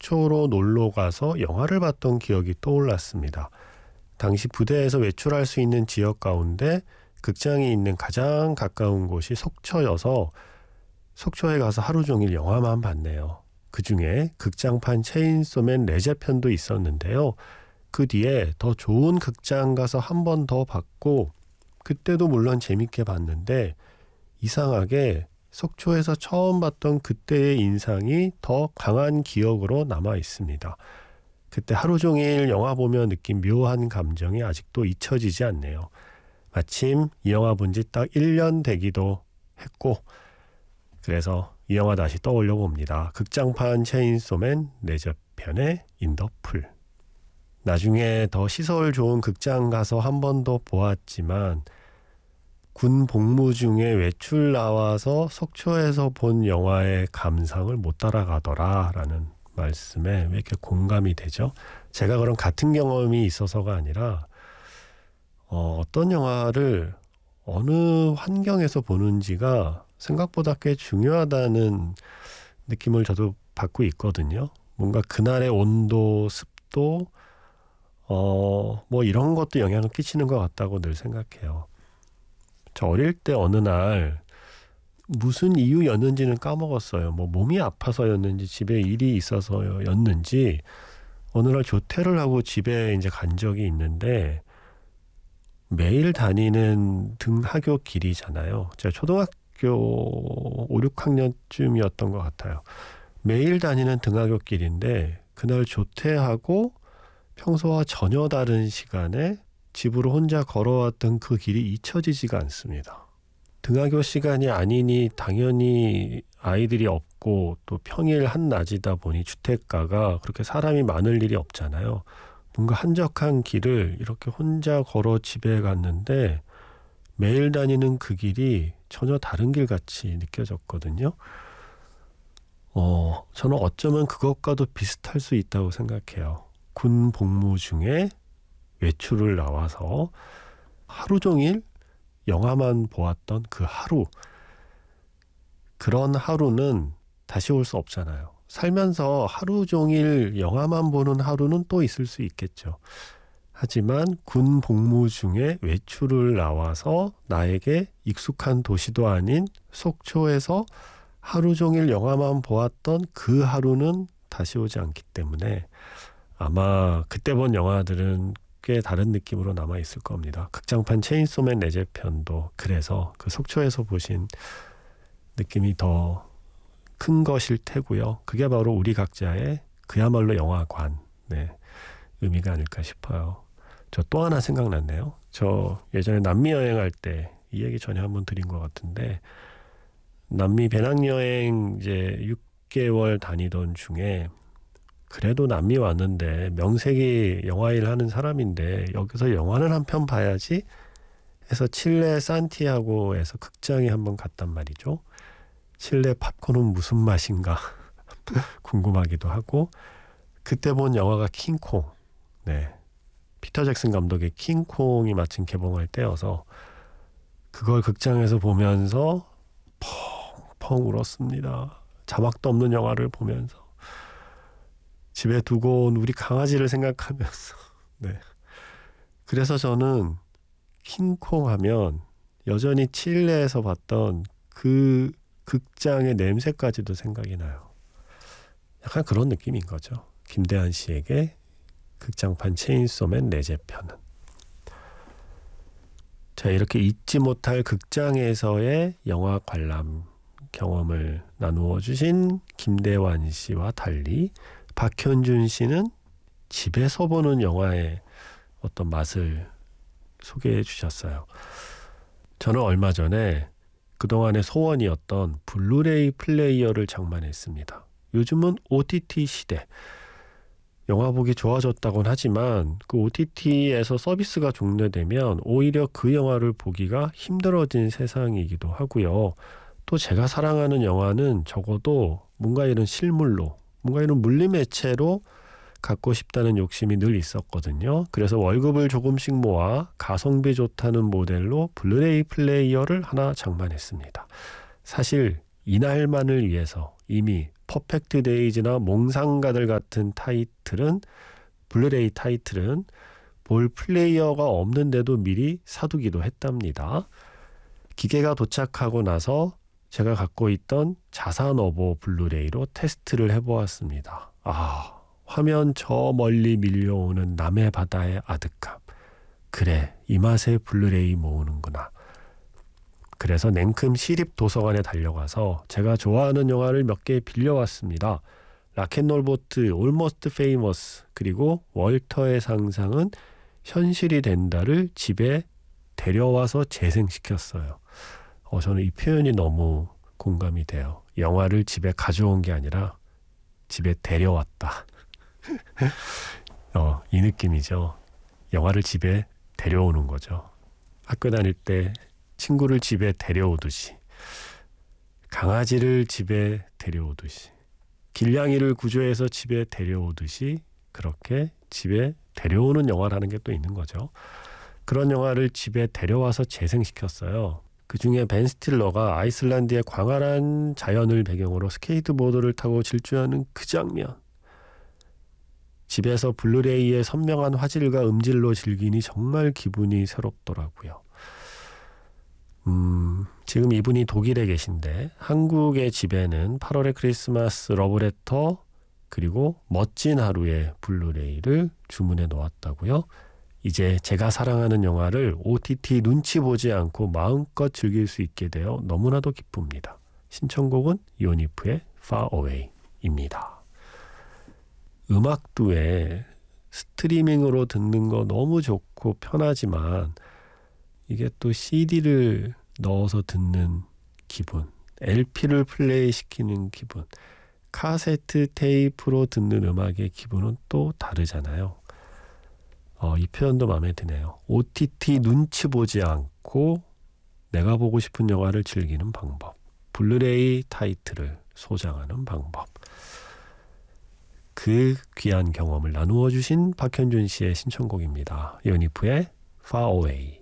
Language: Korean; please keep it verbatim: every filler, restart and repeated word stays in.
속초로 놀러 가서 영화를 봤던 기억이 떠올랐습니다. 당시 부대에서 외출할 수 있는 지역 가운데 극장이 있는 가장 가까운 곳이 속초여서 속초에 가서 하루 종일 영화만 봤네요. 그중에 극장판 체인소맨 레제편도 있었는데요. 그 뒤에 더 좋은 극장 가서 한 번 더 봤고 그때도 물론 재밌게 봤는데 이상하게 속초에서 처음 봤던 그때의 인상이 더 강한 기억으로 남아 있습니다. 그때 하루 종일 영화 보며 느낀 묘한 감정이 아직도 잊혀지지 않네요. 마침 이 영화 본 지 딱 일 년 되기도 했고 그래서 이 영화 다시 떠올려 봅니다. 극장판 체인소맨 레저편의 인더풀. 나중에 더 시설 좋은 극장 가서 한 번 더 보았지만 군 복무 중에 외출 나와서 속초에서 본 영화의 감상을 못 따라가더라 라는 말씀에 왜 이렇게 공감이 되죠? 제가 그런 같은 경험이 있어서가 아니라 어, 어떤 영화를 어느 환경에서 보는지가 생각보다 꽤 중요하다는 느낌을 저도 받고 있거든요. 뭔가 그날의 온도, 습도, 어, 뭐 이런 것도 영향을 끼치는 것 같다고 늘 생각해요. 저 어릴 때 어느 날 무슨 이유였는지는 까먹었어요. 뭐 몸이 아파서였는지 집에 일이 있어서였는지 어느 날 조퇴를 하고 집에 이제 간 적이 있는데 매일 다니는 등하교 길이잖아요. 제가 초등학교 오, 육 학년쯤이었던 것 같아요. 매일 다니는 등하교 길인데 그날 조퇴하고 평소와 전혀 다른 시간에 집으로 혼자 걸어왔던 그 길이 잊혀지지가 않습니다. 등하교 시간이 아니니 당연히 아이들이 없고 또 평일 한낮이다 보니 주택가가 그렇게 사람이 많을 일이 없잖아요. 뭔가 한적한 길을 이렇게 혼자 걸어 집에 갔는데 매일 다니는 그 길이 전혀 다른 길같이 느껴졌거든요. 어, 저는 어쩌면 그것과도 비슷할 수 있다고 생각해요. 군 복무 중에 외출을 나와서 하루 종일 영화만 보았던 그 하루. 그런 하루는 다시 올 수 없잖아요. 살면서 하루 종일 영화만 보는 하루는 또 있을 수 있겠죠. 하지만 군 복무 중에 외출을 나와서 나에게 익숙한 도시도 아닌 속초에서 하루 종일 영화만 보았던 그 하루는 다시 오지 않기 때문에 아마 그때 본 영화들은 꽤 다른 느낌으로 남아있을 겁니다. 극장판 체인소맨 레제편도 그래서 그 속초에서 보신 느낌이 더 큰 것일 테고요. 그게 바로 우리 각자의 그야말로 영화관, 네, 의미가 아닐까 싶어요. 저 또 하나 생각났네요. 저 예전에 남미 여행할 때 이 얘기 전에 한번 드린 것 같은데 남미 배낭여행 이제 육 개월 다니던 중에 그래도 남미 왔는데 명색이 영화일 하는 사람인데 여기서 영화는 한 편 봐야지 해서 칠레 산티아고에서 극장에 한번 갔단 말이죠. 칠레 팝콘은 무슨 맛인가 궁금하기도 하고 그때 본 영화가 킹콩. 네, 피터 잭슨 감독의 킹콩이 마침 개봉할 때여서 그걸 극장에서 보면서 펑펑 울었습니다. 자막도 없는 영화를 보면서 집에 두고 온 우리 강아지를 생각하면서 네. 그래서 저는 킹콩 하면 여전히 칠레에서 봤던 그 극장의 냄새까지도 생각이 나요. 약간 그런 느낌인 거죠. 김대한 씨에게 극장판 체인소맨 레제편은. 자, 이렇게 잊지 못할 극장에서의 영화 관람 경험을 나누어 주신 김대환 씨와 달리 박현준 씨는 집에서 보는 영화의 어떤 맛을 소개해 주셨어요. 저는 얼마 전에 그동안의 소원이었던 블루레이 플레이어를 장만했습니다. 요즘은 오티티 시대. 영화 보기 좋아졌다고는 하지만 그 오티티에서 서비스가 종료되면 오히려 그 영화를 보기가 힘들어진 세상이기도 하고요. 또 제가 사랑하는 영화는 적어도 뭔가 이런 실물로, 뭔가 이런 물리매체로 갖고 싶다는 욕심이 늘 있었거든요. 그래서 월급을 조금씩 모아 가성비 좋다는 모델로 블루레이 플레이어를 하나 장만했습니다. 사실 이날만을 위해서 이미 퍼펙트 데이즈나 몽상가들 같은 타이틀은 블루레이 타이틀은 볼 플레이어가 없는데도 미리 사두기도 했답니다. 기계가 도착하고 나서 제가 갖고 있던 자사너버 블루레이로 테스트를 해보았습니다. 아, 화면 저 멀리 밀려오는 남해 바다의 아득함. 그래, 이 맛에 블루레이 모으는구나. 그래서 냉큼 시립 도서관에 달려가서 제가 좋아하는 영화를 몇 개 빌려왔습니다. 락앤롤 보트, 올머스트 페이머스, 그리고 월터의 상상은 현실이 된다를 집에 데려와서 재생시켰어요. 어, 저는 이 표현이 너무 공감이 돼요. 영화를 집에 가져온 게 아니라 집에 데려왔다. 어, 이 느낌이죠. 영화를 집에 데려오는 거죠. 학교 다닐 때 친구를 집에 데려오듯이, 강아지를 집에 데려오듯이, 길냥이를 구조해서 집에 데려오듯이 그렇게 집에 데려오는 영화라는 게 또 있는 거죠. 그런 영화를 집에 데려와서 재생시켰어요. 그중에 벤 스틸러가 아이슬란드의 광활한 자연을 배경으로 스케이트보드를 타고 질주하는 그 장면. 집에서 블루레이의 선명한 화질과 음질로 즐기니 정말 기분이 새롭더라고요. 음, 지금 이분이 독일에 계신데 한국의 집에는 팔월의 크리스마스 러브레터 그리고 멋진 하루의 블루레이를 주문해 놓았다고요. 이제 제가 사랑하는 영화를 오티티 눈치 보지 않고 마음껏 즐길 수 있게 되어 너무나도 기쁩니다. 신청곡은 요니프의 Far Away입니다. 음악도 왜 스트리밍으로 듣는 거 너무 좋고 편하지만 이게 또 씨디를 넣어서 듣는 기분, 엘피를 플레이시키는 기분, 카세트 테이프로 듣는 음악의 기분은 또 다르잖아요. 어, 이 표현도 마음에 드네요. 오티티 눈치 보지 않고 내가 보고 싶은 영화를 즐기는 방법. 블루레이 타이틀을 소장하는 방법. 그 귀한 경험을 나누어 주신 박현준 씨의 신청곡입니다. 요니프의 Far Away.